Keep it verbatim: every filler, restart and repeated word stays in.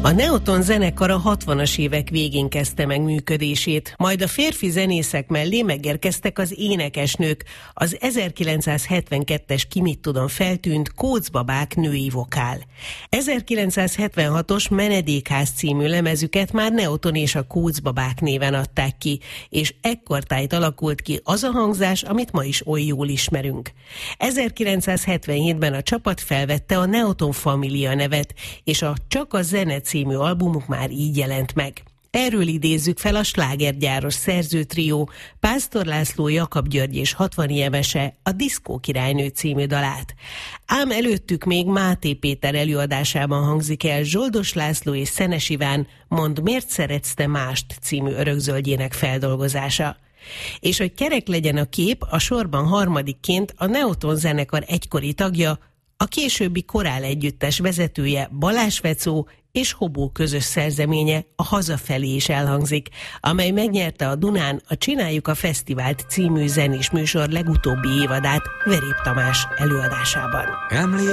A Neoton zenekar a hatvanas évek végén kezdte meg működését, majd a férfi zenészek mellé megérkeztek az énekesnők, az ezerkilencszázhetvenkettes Ki mit tudom feltűnt Kóczbabák női vokál. ezerkilencszázhetvenhatos Menedékház című lemezüket már Neoton és a Kóczbabák néven adták ki, és ekkortájt alakult ki az a hangzás, amit ma is oly jól ismerünk. ezerkilencszázhetvenhétben a csapat felvette a Neoton Família nevet, és a Csak a zene című albumuk már így jelent meg. Erről idézzük fel a slágergyáros szerzőtrió Pásztor László, Jakab György és hatvani Emese a Diszkó királynő című dalát. Ám előttük még Máté Péter előadásában hangzik el Zsoldos László és Szenes Iván Mondd, miért szeretsz te mást című örökzöldjének feldolgozása. És hogy kerek legyen a kép, a sorban harmadikként a Neoton zenekar egykori tagja, a későbbi korál együttes vezetője Balázs Fecó és Hobó közös szerzeménye a Hazafelé is elhangzik, amely megnyerte a Dunán a Csináljuk a Fesztivált című zenés műsor legutóbbi évadát Verép Tamás előadásában.